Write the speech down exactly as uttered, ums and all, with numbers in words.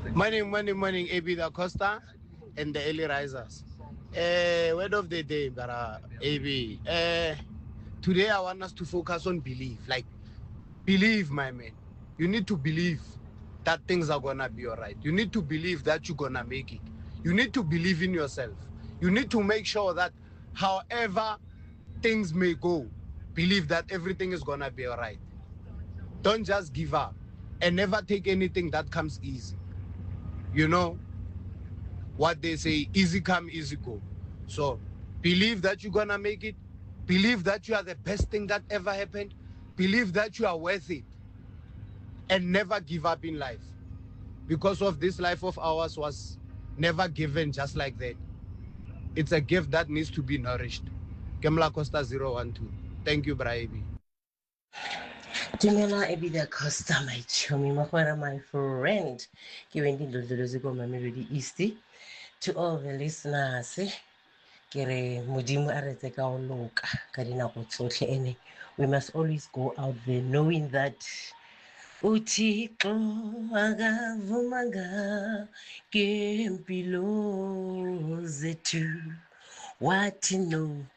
Morning, morning, morning, A B Da Costa and the early risers. Uh, word of the day, Bara A B. Uh, today I want us to focus on belief. Like, believe, my man. You need to believe that things are gonna be alright. You need to believe that you're gonna make it. You need to believe in yourself. You need to make sure that however things may go, believe that everything is gonna be alright. Don't just give up and never take anything that comes easy. You know what they say, easy come, easy go. So believe that you're gonna make it. Believe that you are the best thing that ever happened. Believe that you are worth it. And never give up in life. Because of this life of ours was never given just like that. It's a gift that needs to be nourished. Kemla Costa zero one two. Thank you, Braibi. Dumela Ebida Costa, my chummy, Mahwara, my friend. Giving the Lodolozigo Mamiri Easty to all the listeners. Eh? Kere Mudimu Areteka Loka, Karina Kotsotle Ene. We must always go out there knowing that Uthixo akavumanga ngempilo zethu wathi no